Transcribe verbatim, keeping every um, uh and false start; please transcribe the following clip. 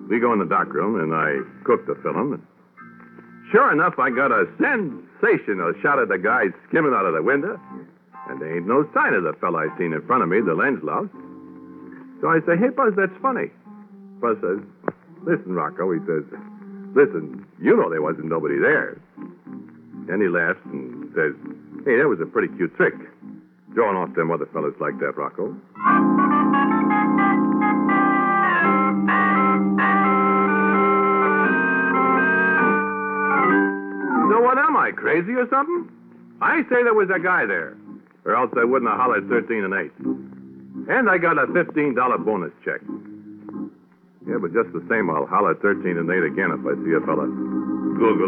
we go in the dock room, and I cook the film. Sure enough, I got a sensational shot of the guy skimming out of the window, and there ain't no sign of the fella I seen in front of me, the lens louse. So I say, hey, Buzz, that's funny. Buzz says, listen, Rocco, he says, listen, you know there wasn't nobody there. Then he laughs and says, hey, that was a pretty cute trick, drawing off them other fellas like that, Rocco. So what am I, crazy or something? I say there was a guy there, or else I wouldn't have hollered thirteen and eight. And I got a fifteen dollar bonus check. Yeah, but just the same, I'll holler thirteen and eight again if I see a fella Google